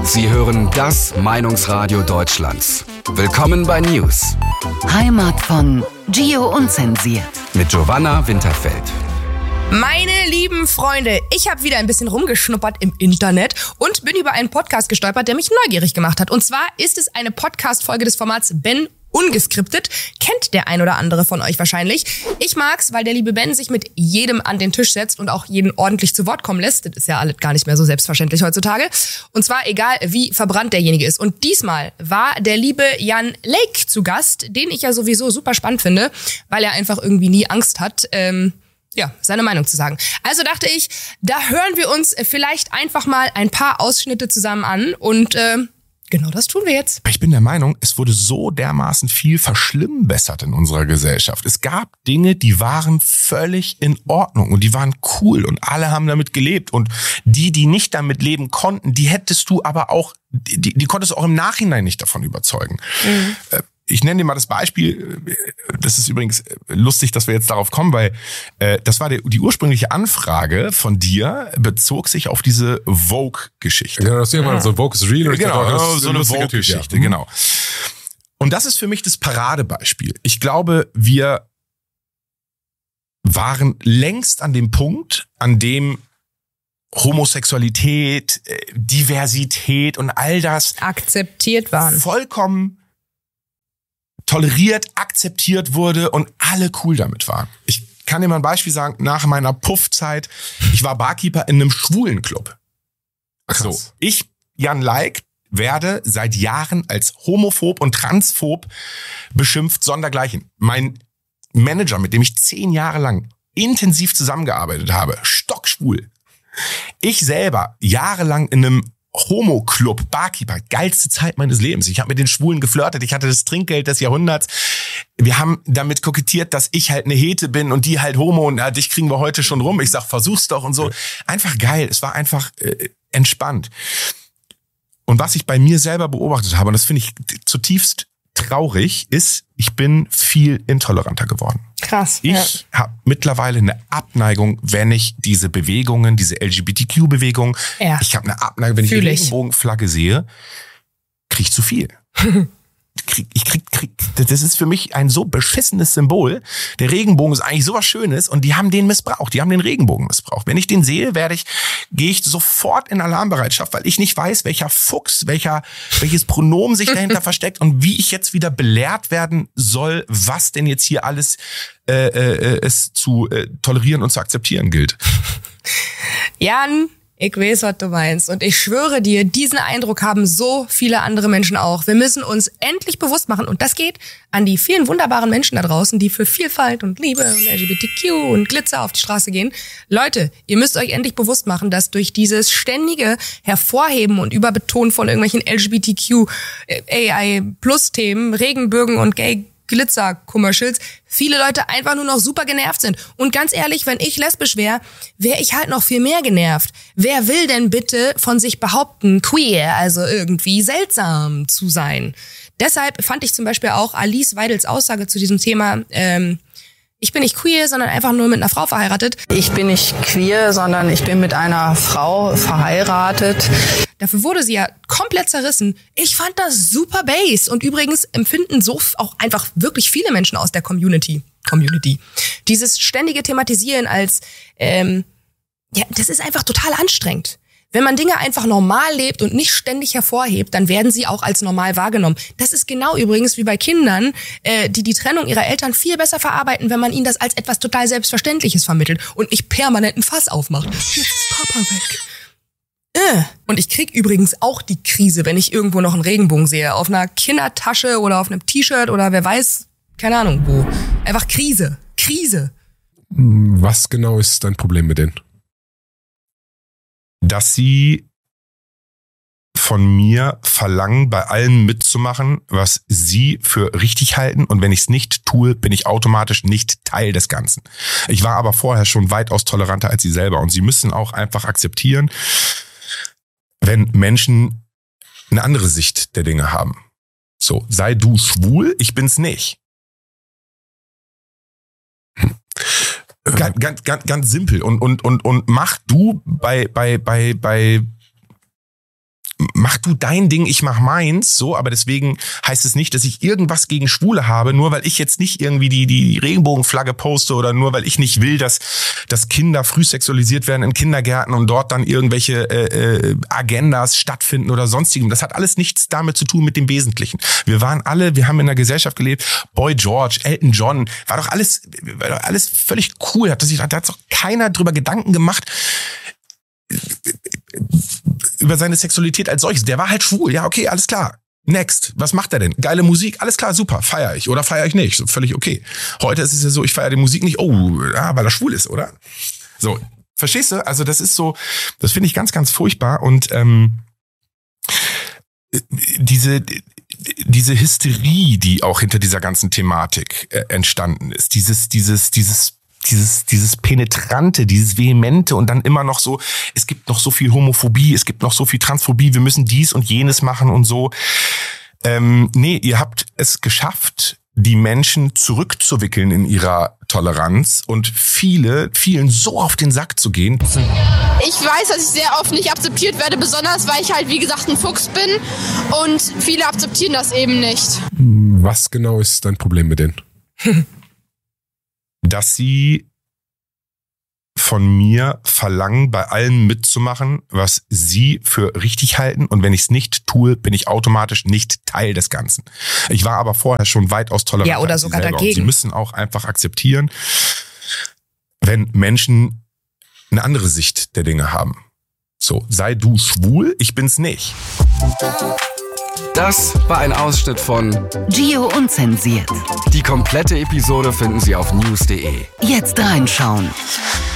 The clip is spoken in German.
Sie hören das Meinungsradio Deutschlands. Willkommen bei News. Heimat von Gio Unzensiert. Mit Giovanna Winterfeld. Meine lieben Freunde, ich habe wieder ein bisschen rumgeschnuppert im Internet und bin über einen Podcast gestolpert, der mich neugierig gemacht hat. Und zwar ist es eine Podcast-Folge des Formats Ben Ungeskriptet. Kennt der ein oder andere von euch wahrscheinlich. Ich mag's, weil der liebe Ben sich mit jedem an den Tisch setzt und auch jeden ordentlich zu Wort kommen lässt. Das ist ja alles gar nicht mehr so selbstverständlich heutzutage. Und zwar egal, wie verbrannt derjenige ist. Und diesmal war der liebe Jan Lake zu Gast, den ich ja sowieso super spannend finde, weil er einfach irgendwie nie Angst hat, seine Meinung zu sagen. Also dachte ich, da hören wir uns vielleicht einfach mal ein paar Ausschnitte zusammen an und genau das tun wir jetzt. Ich bin der Meinung, es wurde so dermaßen viel verschlimmbessert in unserer Gesellschaft. Es gab Dinge, die waren völlig in Ordnung und die waren cool und alle haben damit gelebt. Und die nicht damit leben konnten, die hättest du aber auch, die konntest du auch im Nachhinein nicht davon überzeugen. Mhm. Ich nenne dir mal das Beispiel, das ist übrigens lustig, dass wir jetzt darauf kommen, weil das war die ursprüngliche Anfrage von dir, bezog sich auf diese Vogue-Geschichte. Genau, das ist immer so, Vogue is real. Genau, so eine Vogue-Geschichte, genau. Und das ist für mich das Paradebeispiel. Ich glaube, wir waren längst an dem Punkt, an dem Homosexualität, Diversität und all das akzeptiert waren. Vollkommen toleriert, akzeptiert wurde und alle cool damit waren. Ich kann dir mal ein Beispiel sagen, nach meiner Puffzeit, ich war Barkeeper in einem schwulen Club. So, ich, Jan Lake, werde seit Jahren als homophob und transphob beschimpft, sondergleichen. Mein Manager, mit dem ich 10 Jahre lang intensiv zusammengearbeitet habe, stockschwul. Ich selber jahrelang in einem Homo-Club, Barkeeper, geilste Zeit meines Lebens. Ich habe mit den Schwulen geflirtet, ich hatte das Trinkgeld des Jahrhunderts. Wir haben damit kokettiert, dass ich halt eine Hete bin und die halt Homo und dich kriegen wir heute schon rum. Ich sag, versuch's doch und so. Einfach geil, es war einfach entspannt. Und was ich bei mir selber beobachtet habe, und das finde ich zutiefst traurig, ist, ich bin viel intoleranter geworden. Krass. Ich habe mittlerweile eine Abneigung, wenn ich diese Bewegungen, diese LGBTQ-Bewegung, ich habe eine Abneigung, wenn ich die Regenbogenflagge sehe, krieg ich zu viel. Das ist für mich ein so beschissenes Symbol. Der Regenbogen ist eigentlich sowas Schönes und die haben den missbraucht. Die haben den Regenbogen missbraucht. Wenn ich den sehe, gehe ich sofort in Alarmbereitschaft, weil ich nicht weiß, welcher Fuchs, welches Pronomen sich dahinter versteckt und wie ich jetzt wieder belehrt werden soll, was denn jetzt hier alles es zu tolerieren und zu akzeptieren gilt. Jan, ich weiß, was du meinst. Und ich schwöre dir, diesen Eindruck haben so viele andere Menschen auch. Wir müssen uns endlich bewusst machen. Und das geht an die vielen wunderbaren Menschen da draußen, die für Vielfalt und Liebe und LGBTQ und Glitzer auf die Straße gehen. Leute, ihr müsst euch endlich bewusst machen, dass durch dieses ständige Hervorheben und Überbetonen von irgendwelchen LGBTQ, AI-Plus-Themen, Regenbögen und Glitzer-Commercials, viele Leute einfach nur noch super genervt sind. Und ganz ehrlich, wenn ich lesbisch wäre ich halt noch viel mehr genervt. Wer will denn bitte von sich behaupten, queer, also irgendwie seltsam zu sein? Deshalb fand ich zum Beispiel auch Alice Weidels Aussage zu diesem Thema, ich bin nicht queer, sondern einfach nur mit einer Frau verheiratet. Ich bin nicht queer, sondern ich bin mit einer Frau verheiratet. Dafür wurde sie ja komplett zerrissen. Ich fand das super bass. Und übrigens empfinden so auch einfach wirklich viele Menschen aus der Community. Dieses ständige Thematisieren als, das ist einfach total anstrengend. Wenn man Dinge einfach normal lebt und nicht ständig hervorhebt, dann werden sie auch als normal wahrgenommen. Das ist genau übrigens wie bei Kindern, die Trennung ihrer Eltern viel besser verarbeiten, wenn man ihnen das als etwas total Selbstverständliches vermittelt und nicht permanent ein Fass aufmacht. Jetzt ist Papa weg. Und ich krieg übrigens auch die Krise, wenn ich irgendwo noch einen Regenbogen sehe. Auf einer Kindertasche oder auf einem T-Shirt oder wer weiß, keine Ahnung wo. Einfach Krise. Was genau ist dein Problem mit denen? Dass sie von mir verlangen, bei allem mitzumachen, was sie für richtig halten. Und wenn ich es nicht tue, bin ich automatisch nicht Teil des Ganzen. Ich war aber vorher schon weitaus toleranter als sie selber. Und sie müssen auch einfach akzeptieren, wenn Menschen eine andere Sicht der Dinge haben. So, sei du schwul, ich bin's nicht. Ganz simpel und mach mach du dein Ding, ich mach meins, so, aber deswegen heißt es nicht, dass ich irgendwas gegen Schwule habe, nur weil ich jetzt nicht irgendwie die Regenbogenflagge poste oder nur weil ich nicht will, dass Kinder früh sexualisiert werden in Kindergärten und dort dann irgendwelche Agendas stattfinden oder sonstigem. Das hat alles nichts damit zu tun mit dem Wesentlichen. Wir haben in einer Gesellschaft gelebt, Boy George, Elton John, war doch alles völlig cool. Da hat doch keiner drüber Gedanken gemacht, über seine Sexualität als solches. Der war halt schwul. Ja, okay, alles klar. Next. Was macht er denn? Geile Musik? Alles klar, super. Feiere ich oder feiere ich nicht? So, völlig okay. Heute ist es ja so, ich feiere die Musik nicht, weil er schwul ist, oder? So, verstehst du? Also das ist so, das finde ich ganz, ganz furchtbar und diese Hysterie, die auch hinter dieser ganzen Thematik entstanden ist, dieses Penetrante, dieses Vehemente und dann immer noch so, es gibt noch so viel Homophobie, es gibt noch so viel Transphobie, wir müssen dies und jenes machen und so. Nee, ihr habt es geschafft, die Menschen zurückzuwickeln in ihrer Toleranz und vielen so auf den Sack zu gehen. Ich weiß, dass ich sehr oft nicht akzeptiert werde, besonders weil ich halt, wie gesagt, ein Fuchs bin und viele akzeptieren das eben nicht. Was genau ist dein Problem mit denen? Dass sie von mir verlangen, bei allem mitzumachen, was sie für richtig halten. Und wenn ich es nicht tue, bin ich automatisch nicht Teil des Ganzen. Ich war aber vorher schon weitaus tolerant. Ja, oder sogar dagegen. Und sie müssen auch einfach akzeptieren, wenn Menschen eine andere Sicht der Dinge haben. So, sei du schwul, ich bin's nicht. Das war ein Ausschnitt von Gio Unzensiert. Die komplette Episode finden Sie auf news.de. Jetzt reinschauen.